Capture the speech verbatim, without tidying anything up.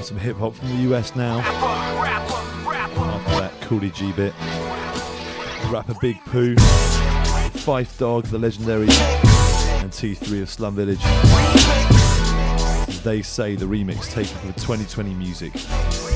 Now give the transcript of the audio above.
Some hip hop from the U S now. After that, Cooley G bit. Rapper Big Pooh, Phife Dawg, the legendary, and T three of Slum Village. They Say, the remix taken from twenty twenty music.